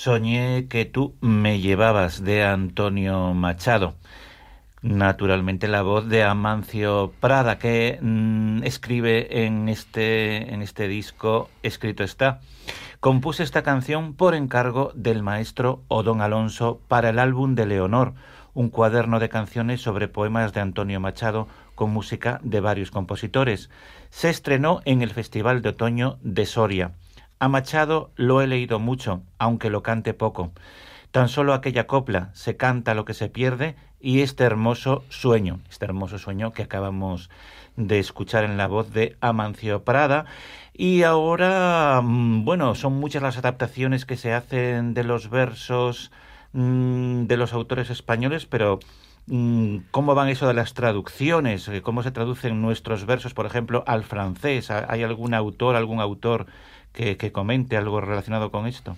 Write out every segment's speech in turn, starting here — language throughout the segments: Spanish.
Soñé que tú me llevabas, de Antonio Machado. Naturalmente la voz de Amancio Prada, que escribe en este disco Escrito está. Compuse esta canción por encargo del maestro Odón Alonso para el álbum de Leonor, un cuaderno de canciones sobre poemas de Antonio Machado con música de varios compositores. Se estrenó en el Festival de Otoño de Soria. A Machado lo he leído mucho, aunque lo cante poco. Tan solo aquella copla, se canta lo que se pierde, y este hermoso sueño que acabamos de escuchar en la voz de Amancio Prada. Y ahora, bueno, son muchas las adaptaciones que se hacen de los versos de los autores españoles, pero ¿cómo van eso de las traducciones? ¿Cómo se traducen nuestros versos, por ejemplo, al francés? ¿Hay algún autor que comente algo relacionado con esto?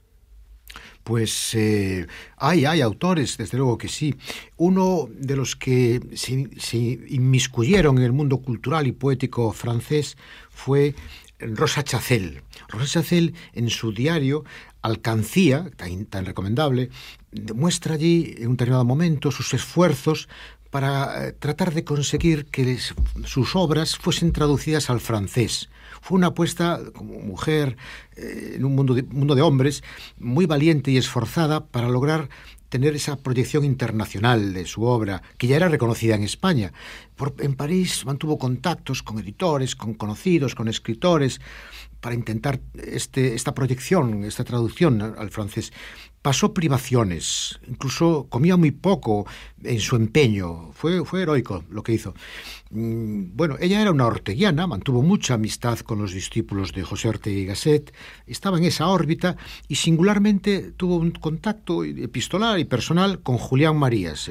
Pues hay autores, desde luego que sí. Uno de los que se inmiscuyeron en el mundo cultural y poético francés fue Rosa Chacel. Rosa Chacel, en su diario Alcancía, tan recomendable, muestra allí en un determinado momento sus esfuerzos para tratar de conseguir que sus obras fuesen traducidas al francés. Fue una apuesta como mujer en un mundo de hombres muy valiente y esforzada para lograr tener esa proyección internacional de su obra, que ya era reconocida en España. En París mantuvo contactos con editores, con conocidos, con escritores, para intentar esta proyección, esta traducción al francés. Pasó privaciones, incluso comía muy poco en su empeño. Fue heroico lo que hizo. Bueno, ella era una orteguiana, mantuvo mucha amistad con los discípulos de José Ortega y Gasset, estaba en esa órbita y singularmente tuvo un contacto epistolar y personal con Julián Marías,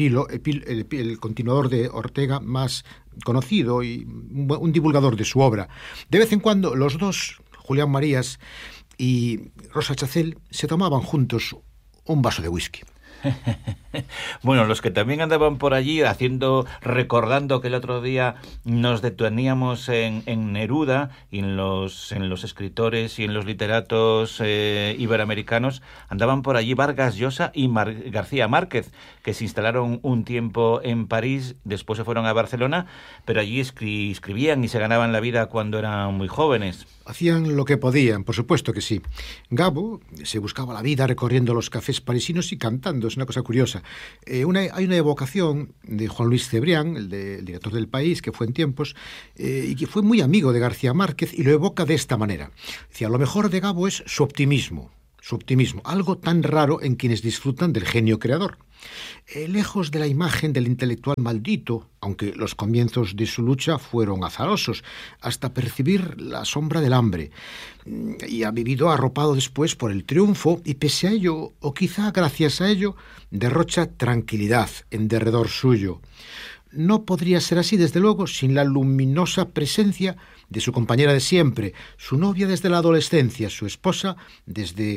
el continuador de Ortega más conocido y un divulgador de su obra. De vez en cuando los dos, Julián Marías y Rosa Chacel, se tomaban juntos un vaso de whisky. Bueno, los que también andaban por allí recordando que el otro día nos deteníamos en Neruda y en los escritores y en los literatos iberoamericanos, andaban por allí Vargas Llosa y García Márquez, que se instalaron un tiempo en París, después se fueron a Barcelona, pero allí escribían y se ganaban la vida cuando eran muy jóvenes. Hacían lo que podían, por supuesto que sí. Gabo se buscaba la vida recorriendo los cafés parisinos y cantando, es una cosa curiosa. Hay una evocación de Juan Luis Cebrián, el director del País, que fue en tiempos, y que fue muy amigo de García Márquez, y lo evoca de esta manera. Decía, lo mejor de Gabo es su optimismo, algo tan raro en quienes disfrutan del genio creador. Lejos de la imagen del intelectual maldito, aunque los comienzos de su lucha fueron azarosos, hasta percibir la sombra del hambre, y ha vivido arropado después por el triunfo, y pese a ello, o quizá gracias a ello, derrocha tranquilidad en derredor suyo. No podría ser así, desde luego, sin la luminosa presencia de su compañera de siempre, su novia desde la adolescencia, su esposa desde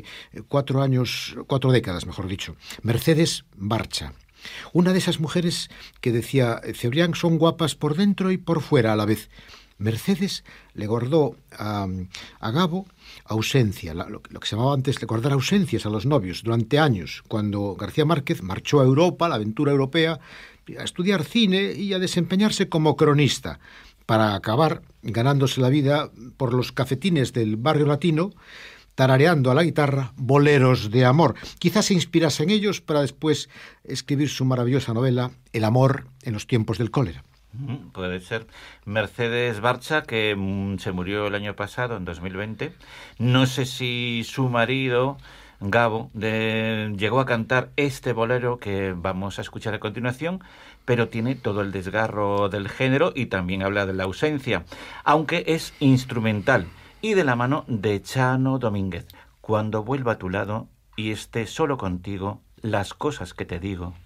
4 décadas, Mercedes Barcha. Una de esas mujeres que, decía Cebrián, son guapas por dentro y por fuera a la vez. Mercedes le guardó a Gabo ausencia, lo que se llamaba antes de guardar ausencias a los novios durante años, cuando García Márquez marchó a Europa, la aventura europea, a estudiar cine y a desempeñarse como cronista, para acabar ganándose la vida por los cafetines del barrio latino, tarareando a la guitarra boleros de amor. Quizás se inspirase en ellos para después escribir su maravillosa novela El amor en los tiempos del cólera. Puede ser. Mercedes Barcha, que se murió el año pasado, en 2020. No sé si su marido, Gabo, llegó a cantar este bolero que vamos a escuchar a continuación, pero tiene todo el desgarro del género y también habla de la ausencia, aunque es instrumental y de la mano de Chano Domínguez. Cuando vuelva a tu lado y esté solo contigo, las cosas que te digo